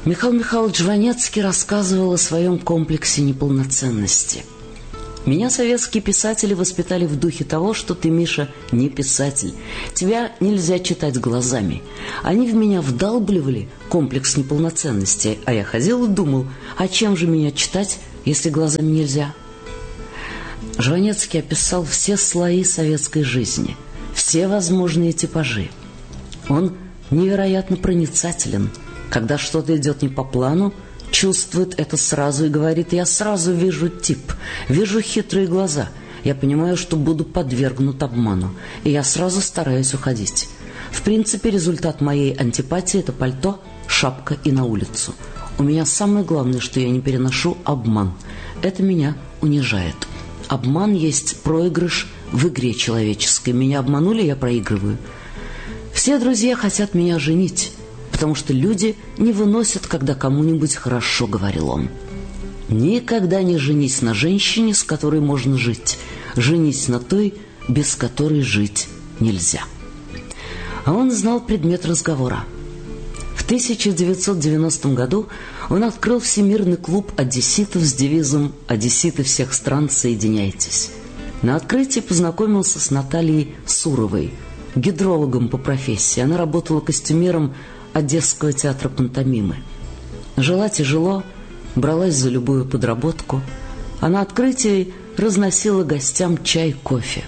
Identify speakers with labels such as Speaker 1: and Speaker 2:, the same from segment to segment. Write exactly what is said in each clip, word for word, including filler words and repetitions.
Speaker 1: Михаил Михайлович Жванецкий рассказывал о своем комплексе неполноценности. Меня советские писатели воспитали в духе того, что ты, Миша, не писатель. Тебя нельзя читать глазами. Они в меня вдалбливали комплекс неполноценности, а я ходил и думал, а чем же меня читать, если глазами нельзя? Жванецкий описал все слои советской жизни, все возможные типажи. Он невероятно проницателен. Когда что-то идет не по плану, чувствует это сразу и говорит: я сразу вижу тип, вижу хитрые глаза, я понимаю, что буду подвергнут обману, и я сразу стараюсь уходить. В принципе, результат моей антипатии – это пальто, шапка и на улицу. У меня самое главное, что я не переношу обман. Это меня унижает. Обман есть проигрыш в игре человеческой. Меня обманули, я проигрываю. Все друзья хотят меня женить, потому что люди не выносят, когда кому-нибудь хорошо, говорил он. Никогда не женись на женщине, с которой можно жить. Женись на той, без которой жить нельзя. А он знал предмет разговора. В тысяча девятьсот девяностом году он открыл Всемирный клуб одесситов с девизом «Одесситы всех стран, соединяйтесь». На открытии познакомился с Натальей Суровой, гидрологом по профессии. Она работала костюмером Одесского театра пантомимы. Жила тяжело, бралась за любую подработку, а на открытии разносила гостям чай, кофе.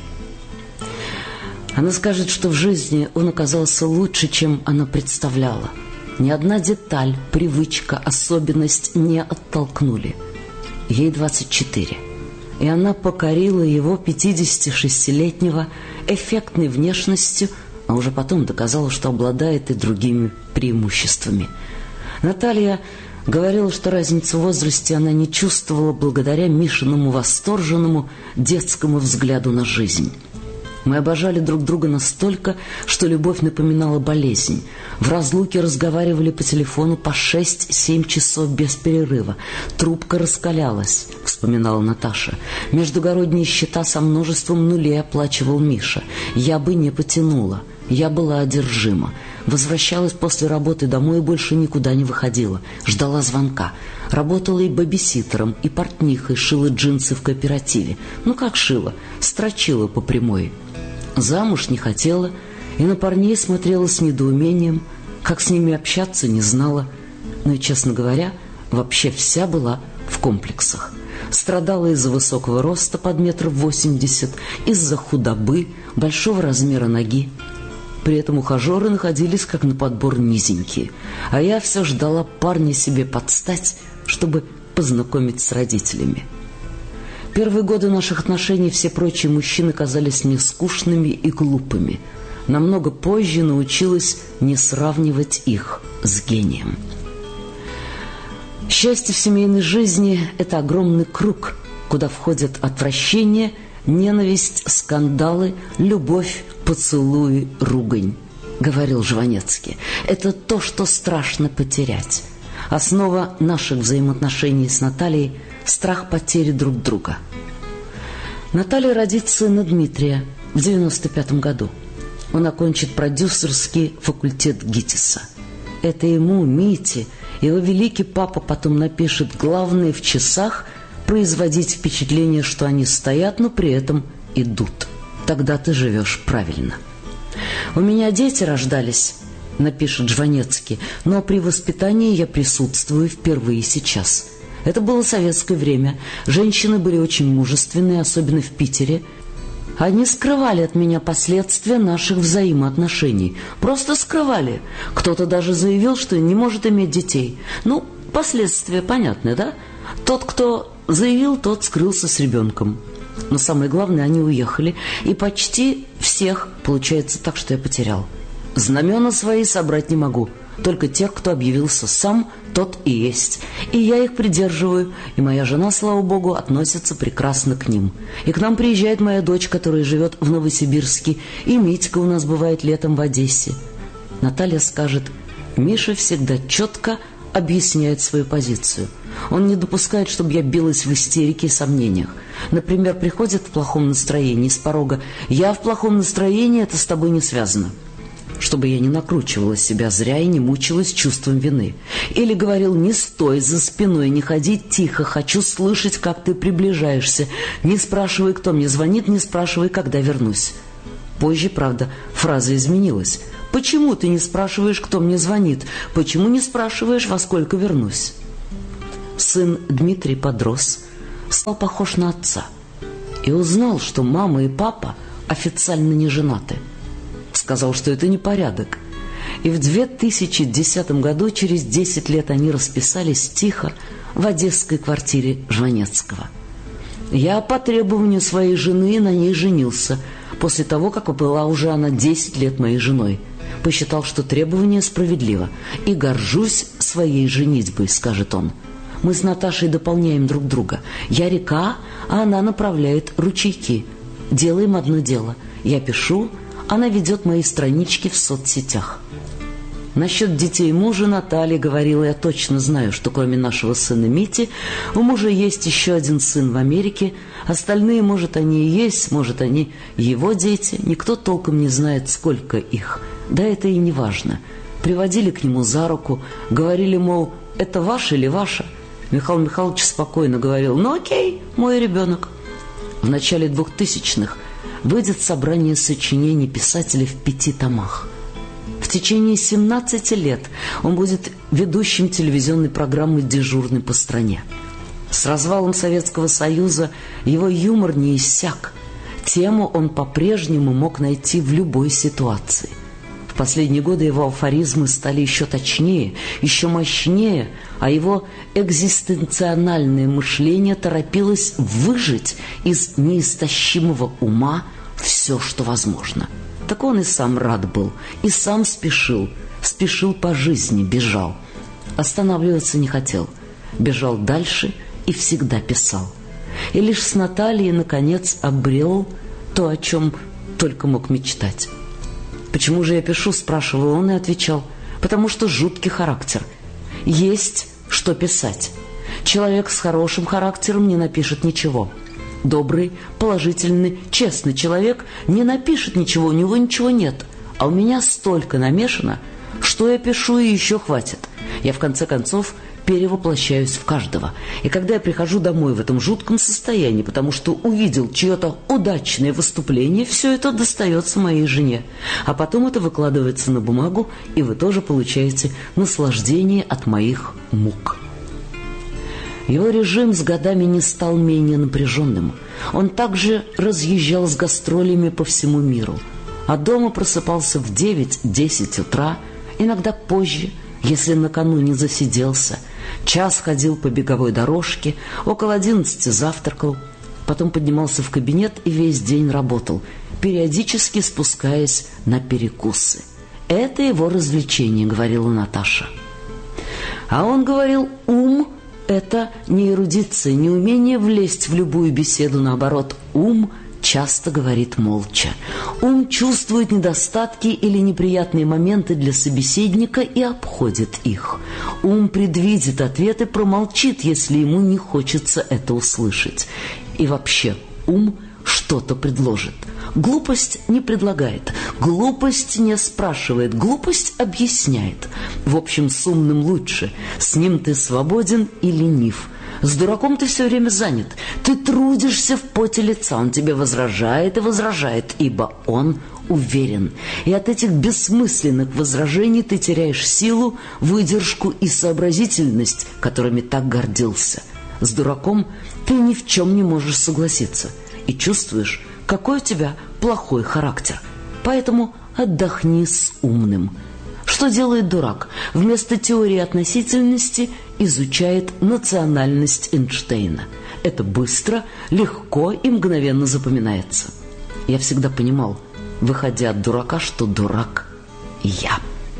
Speaker 1: Она скажет, что в жизни он оказался лучше, чем она представляла. Ни одна деталь, привычка, особенность не оттолкнули. Ей двадцать четыре, и она покорила его пятидесятишестилетнего эффектной внешностью, а уже потом доказала, что обладает и другими преимуществами. Наталья говорила, что разницу в возрасте она не чувствовала благодаря Мишиному восторженному детскому взгляду на жизнь. Мы обожали друг друга настолько, что любовь напоминала болезнь. В разлуке разговаривали по телефону по шесть-семь часов без перерыва. Трубка раскалялась, вспоминала Наташа. Междугородние счета со множеством нулей оплачивал Миша. Я бы не потянула. Я была одержима. Возвращалась после работы домой и больше никуда не выходила. Ждала звонка. Работала и бэбиситером, и портнихой, шила джинсы в кооперативе. Ну как шила? Строчила по прямой. Замуж не хотела, и на парней смотрела с недоумением, как с ними общаться не знала. Но и, честно говоря, вообще вся была в комплексах. Страдала из-за высокого роста под метр восемьдесят, из-за худобы, большого размера ноги. При этом ухажеры находились как на подбор низенькие, а я все ждала парня себе подстать, чтобы познакомить с родителями. Первые годы наших отношений все прочие мужчины казались мне скучными и глупыми. Намного позже научилась не сравнивать их с гением. Счастье в семейной жизни – это огромный круг, куда входят отвращение, ненависть, скандалы, любовь, поцелуи, ругань, говорил Жванецкий. Это то, что страшно потерять. Основа наших взаимоотношений с Натальей – страх потери друг друга. Наталья родит сына Дмитрия в девяносто пятом году. Он окончит продюсерский факультет ГИТИСа. Это ему, Мите, его великий папа потом напишет: главное в часах производить впечатление, что они стоят, но при этом идут. Тогда ты живешь правильно. У меня дети рождались, напишет Жванецкий, но при воспитании я присутствую впервые сейчас. Это было советское время. Женщины были очень мужественные, особенно в Питере. Они скрывали от меня последствия наших взаимоотношений. Просто скрывали. Кто-то даже заявил, что не может иметь детей. Ну, последствия понятны, да? Тот, кто заявил, тот скрылся с ребенком. Но самое главное, они уехали. И почти всех получается так, что я потерял. Знамена свои собрать не могу. Только тех, кто объявился сам, тот и есть. И я их придерживаю, и моя жена, слава богу, относится прекрасно к ним. И к нам приезжает моя дочь, которая живет в Новосибирске, и Митька у нас бывает летом в Одессе. Наталья скажет: Миша всегда четко объясняет свою позицию. Он не допускает, чтобы я билась в истерике и сомнениях. Например, приходит в плохом настроении с порога: я в плохом настроении, это с тобой не связано. чтобы я не накручивала себя зря и не мучилась чувством вины. Или говорил: не стой за спиной, не ходи тихо, хочу слышать, как ты приближаешься. Не спрашивай, кто мне звонит, не спрашивай, когда вернусь. Позже, правда, фраза изменилась. Почему ты не спрашиваешь, кто мне звонит? Почему не спрашиваешь, во сколько вернусь? Сын Дмитрий подрос, стал похож на отца и узнал, что мама и папа официально не женаты. Сказал, что это непорядок. И в две тысячи десятом году, через десять лет, они расписались тихо в одесской квартире Жванецкого. Я по требованию своей жены на ней женился, после того, как была уже она десять лет моей женой. Посчитал, что требование справедливо, и горжусь своей женитьбой, скажет он. Мы с Наташей дополняем друг друга. Я река, а она направляет ручейки. Делаем одно дело. Я пишу, она ведет мои странички в соцсетях. Насчет детей мужа Наталья говорила: я точно знаю, что кроме нашего сына Мити, у мужа есть еще один сын в Америке. Остальные, может, они и есть, может, они его дети. Никто толком не знает, сколько их. Да это и не важно. Приводили к нему за руку, говорили, мол, это ваш или ваша? Михаил Михайлович спокойно говорил: ну окей, мой ребенок. В начале двухтысячных выйдет собрание сочинений писателей в пяти томах. В течение семнадцати лет он будет ведущим телевизионной программы «Дежурный по стране». С развалом Советского Союза его юмор не иссяк. Тему он по-прежнему мог найти в любой ситуации. В последние годы его афоризмы стали еще точнее, еще мощнее, а его экзистенциональное мышление торопилось выжать из неистощимого ума все, что возможно. Так он и сам рад был, и сам спешил, спешил по жизни, бежал. Останавливаться не хотел, бежал дальше и всегда писал. И лишь с Натальей, наконец, обрел то, о чем только мог мечтать. «Почему же я пишу?» – спрашивал он и отвечал: «Потому что жуткий характер. Есть что писать. Человек с хорошим характером не напишет ничего. Добрый, положительный, честный человек не напишет ничего, у него ничего нет. А у меня столько намешано, что я пишу и еще хватит. Я в конце концов перевоплощаюсь в каждого. И когда я прихожу домой в этом жутком состоянии, потому что увидел чье-то удачное выступление, все это достается моей жене. А потом это выкладывается на бумагу, и вы тоже получаете наслаждение от моих мук». Его режим с годами не стал менее напряженным. Он также разъезжал с гастролями по всему миру, а дома просыпался в девять-десять утра, иногда позже, если накануне засиделся. Час ходил по беговой дорожке, около одиннадцати завтракал, потом поднимался в кабинет и весь день работал, периодически спускаясь на перекусы. «Это его развлечение», — говорила Наташа. А он говорил: ум — это не эрудиция, не умение влезть в любую беседу, наоборот, ум часто говорит молча. Ум чувствует недостатки или неприятные моменты для собеседника и обходит их. Ум предвидит ответ и промолчит, если ему не хочется это услышать. И вообще, ум что-то предложит. Глупость не предлагает, глупость не спрашивает, глупость объясняет. В общем, с умным лучше. С ним ты свободен и ленив. С дураком ты все время занят. Ты трудишься в поте лица. Он тебе возражает и возражает, ибо он уверен. И от этих бессмысленных возражений ты теряешь силу, выдержку и сообразительность, которыми так гордился. С дураком ты ни в чем не можешь согласиться. И чувствуешь, какой у тебя плохой характер. Поэтому отдохни с умным. Что делает дурак? Вместо теории относительности изучает национальность Эйнштейна. Это быстро, легко и мгновенно запоминается. Я всегда понимал, выходя от дурака, что дурак я.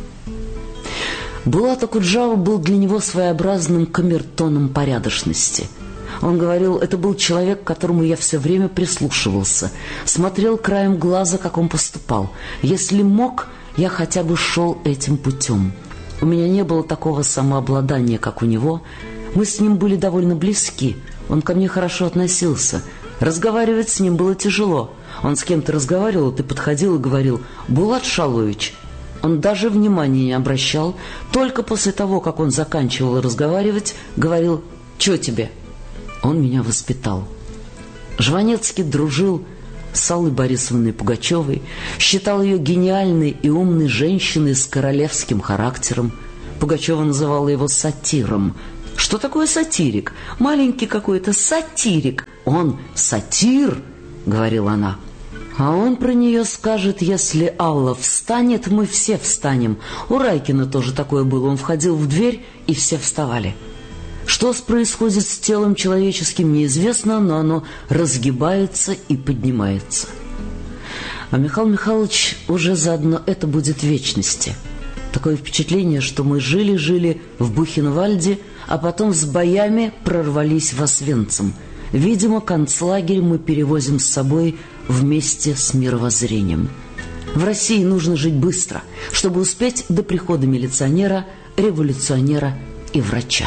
Speaker 1: Булат Окуджава был для него своеобразным камертоном порядочности. Он говорил, это был человек, к которому я все время прислушивался, смотрел краем глаза, как он поступал. Если мог, я хотя бы шел этим путем. У меня не было такого самообладания, как у него. Мы с ним были довольно близки. Он ко мне хорошо относился. Разговаривать с ним было тяжело. Он с кем-то разговаривал, ты подходил и говорил: «Булат Шалович». Он даже внимания не обращал, только после того, как он заканчивал разговаривать, говорил: «Чё тебе?» Он меня воспитал. Жванецкий дружил с Аллой Борисовной Пугачевой, считал ее гениальной и умной женщиной с королевским характером. Пугачева называла его сатиром. Что такое сатирик? Маленький какой-то сатирик. Он сатир, говорила она. А он про нее скажет: если Алла встанет, мы все встанем. У Райкина тоже такое было. Он входил в дверь, и все вставали. Что происходит с телом человеческим, неизвестно, но оно разгибается и поднимается. А Михаил Михайлович уже заодно это будет в вечности. Такое впечатление, что мы жили-жили в Бухенвальде, а потом с боями прорвались в Освенцим. Видимо, концлагерь мы перевозим с собой вместе с мировоззрением. В России нужно жить быстро, чтобы успеть до прихода милиционера, революционера и врача.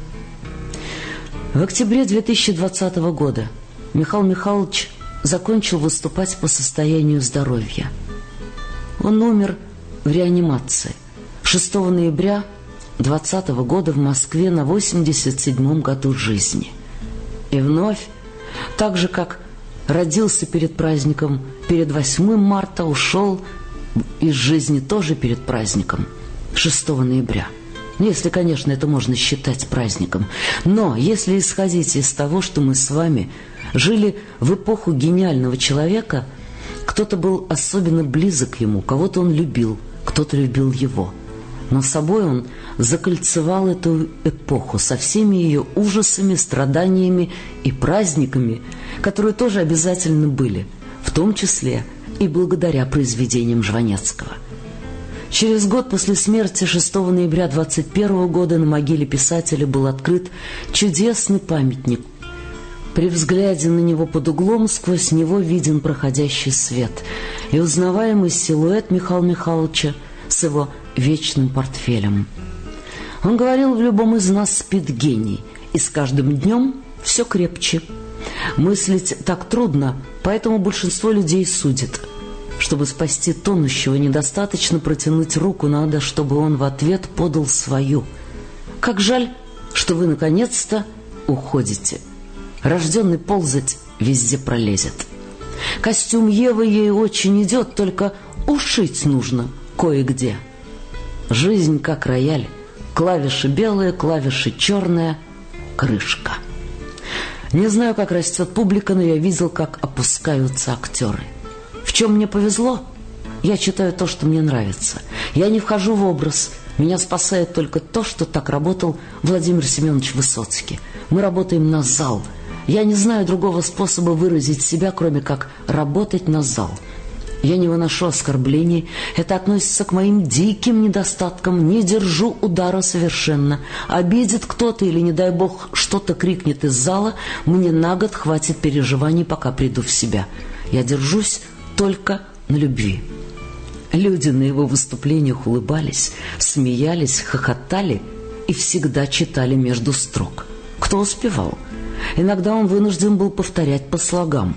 Speaker 1: В октябре две тысячи двадцатого года Михаил Михайлович закончил выступать по состоянию здоровья. Он умер в реанимации шестого ноября двадцатого года в Москве на восемьдесят седьмом году жизни. И вновь, так же как родился перед праздником, перед восьмым марта, ушел из жизни тоже перед праздником шестого ноября. Если, конечно, это можно считать праздником. Но если исходить из того, что мы с вами жили в эпоху гениального человека, кто-то был особенно близок ему, кого-то он любил, кто-то любил его. Но собой он закольцевал эту эпоху со всеми ее ужасами, страданиями и праздниками, которые тоже обязательно были, в том числе и благодаря произведениям Жванецкого. Через год после смерти шестого ноября двадцать первого года на могиле писателя был открыт чудесный памятник. При взгляде на него под углом сквозь него виден проходящий свет и узнаваемый силуэт Михаила Михайловича с его вечным портфелем. Он говорил: в любом из нас спит гений, и с каждым днем все крепче. Мыслить так трудно, поэтому большинство людей судит. Чтобы спасти тонущего, недостаточно протянуть руку, надо, чтобы он в ответ подал свою. Как жаль, что вы наконец-то уходите. Рожденный ползать везде пролезет. Костюм Евы ей очень идет, только ушить нужно кое-где. Жизнь как рояль. Клавиши белые, клавиши черные, крышка. Не знаю, как растет публика, но я видел, как опускаются актеры. В чем мне повезло? Я читаю то, что мне нравится. Я не вхожу в образ. Меня спасает только то, что так работал Владимир Семенович Высоцкий. Мы работаем на зал. Я не знаю другого способа выразить себя, кроме как работать на зал. Я не выношу оскорблений. Это относится к моим диким недостаткам. Не держу удара совершенно. Обидит кто-то или, не дай бог, что-то крикнет из зала, мне на год хватит переживаний, пока приду в себя. Я держусь только на любви. Люди на его выступлениях улыбались, смеялись, хохотали и всегда читали между строк. Кто успевал? Иногда он вынужден был повторять по слогам.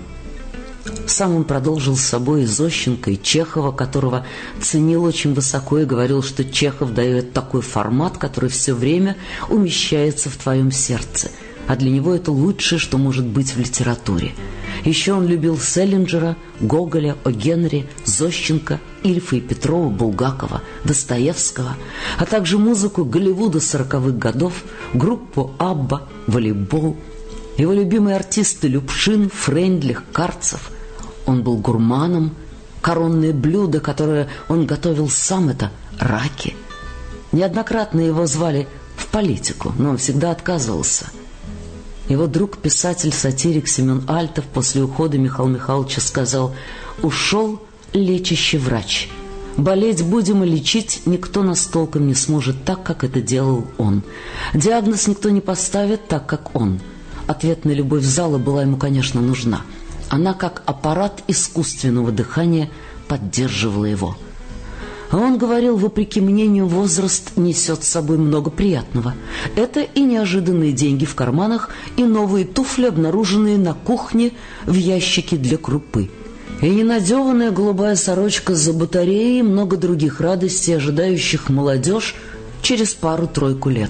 Speaker 1: Сам он продолжил с собой и Зощенко, и Чехова, которого ценил очень высоко и говорил, что Чехов дает такой формат, который все время умещается в твоем сердце, а для него это лучшее, что может быть в литературе. Еще он любил Селлинджера, Гоголя, О. Генри, Зощенко, Ильфа и Петрова, Булгакова, Достоевского, а также музыку Голливуда сороковых годов, группу Абба, волейбол. Его любимые артисты Любшин, Фрейндлих, Карцев. Он был гурманом. Коронное блюдо, которое он готовил сам, это раки. Неоднократно его звали в политику, но он всегда отказывался. Его друг, писатель-сатирик Семен Альтов после ухода Михаила Михайловича сказал: «Ушел лечащий врач. Болеть будем и лечить никто нас толком не сможет так, как это делал он. Диагноз никто не поставит так, как он». Ответная любовь зала была ему, конечно, нужна. Она, как аппарат искусственного дыхания, поддерживала его. А он говорил, вопреки мнению, возраст несет с собой много приятного. Это и неожиданные деньги в карманах, и новые туфли, обнаруженные на кухне в ящике для крупы. И ненадеванная голубая сорочка за батареей, и много других радостей, ожидающих молодежь через пару-тройку лет.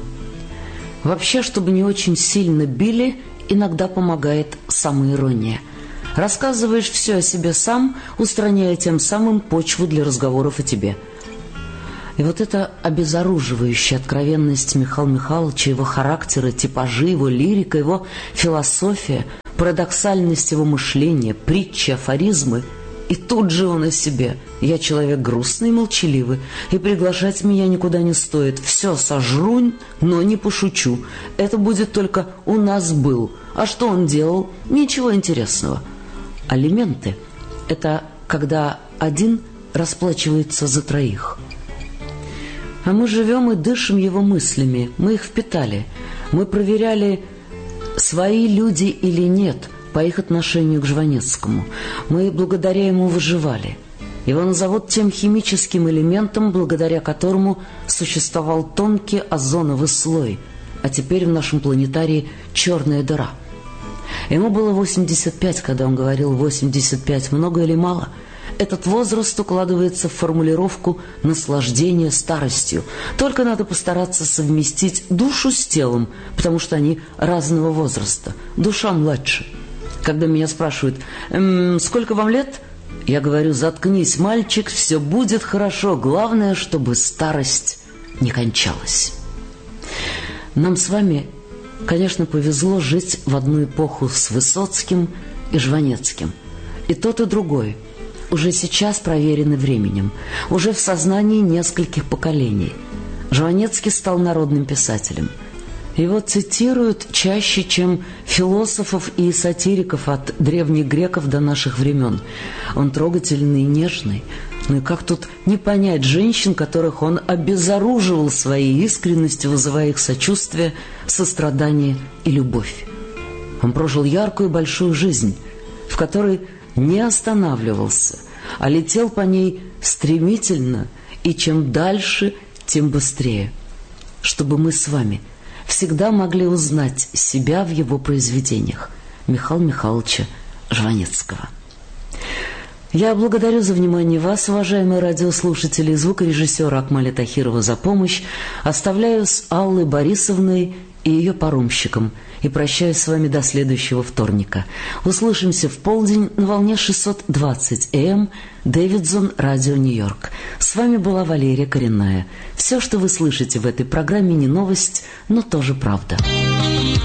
Speaker 1: Вообще, чтобы не очень сильно били, иногда помогает самоирония. Рассказываешь все о себе сам, устраняя тем самым почву для разговоров о тебе. И вот эта обезоруживающая откровенность Михаила Михайловича, его характера, типажи, его лирика, его философия, парадоксальность его мышления, притчи, афоризмы. И тут же он о себе. Я человек грустный и молчаливый, и приглашать меня никуда не стоит. Все сожру, но не пошучу. Это будет только «у нас был». А что он делал? Ничего интересного. Алименты – это когда один расплачивается за троих. А мы живем и дышим его мыслями, мы их впитали. Мы проверяли, свои люди или нет, по их отношению к Жванецкому. Мы благодаря ему выживали. Его назовут тем химическим элементом, благодаря которому существовал тонкий озоновый слой, а теперь в нашем планетарии черная дыра. Ему было восемьдесят пять, когда он говорил «восемьдесят пять, много или мало?». Этот возраст укладывается в формулировку наслаждения старостью. Только надо постараться совместить душу с телом, потому что они разного возраста. Душа младше. Когда меня спрашивают «Эм, сколько вам лет?», я говорю: заткнись, мальчик, все будет хорошо. Главное, чтобы старость не кончалась. Нам с вами, конечно, повезло жить в одну эпоху с Высоцким и Жванецким. И тот, и другой уже сейчас проверены временем, уже в сознании нескольких поколений. Жванецкий стал народным писателем. Его цитируют чаще, чем философов и сатириков от древних греков до наших времен. Он трогательный и нежный. Ну и как тут не понять женщин, которых он обезоруживал своей искренностью, вызывая их сочувствие, сострадание и любовь. Он прожил яркую большую жизнь, в которой не останавливался, а летел по ней стремительно, и чем дальше, тем быстрее, чтобы мы с вами всегда могли узнать себя в его произведениях Михаила Михайловича Жванецкого. Я благодарю за внимание вас, уважаемые радиослушатели, и звукорежиссера Акмаля Тахирова за помощь. Оставляю с Аллой Борисовной и ее паромщиком и прощаюсь с вами до следующего вторника. Услышимся в полдень на волне шестьсот двадцать эй эм Дэвидсон, Радио Нью-Йорк. С вами была Валерия Коренная. Все, что вы слышите в этой программе, не новость, но тоже правда.